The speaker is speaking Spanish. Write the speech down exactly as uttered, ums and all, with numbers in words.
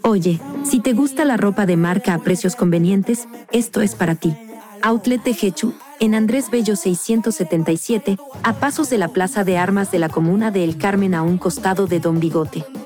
Oye, si te gusta la ropa de marca a precios convenientes, esto es para ti. Outlet de Jechu, en Andrés Bello seiscientos setenta y siete, a pasos de la Plaza de Armas de la Comuna de El Carmen a un costado de Don Bigote.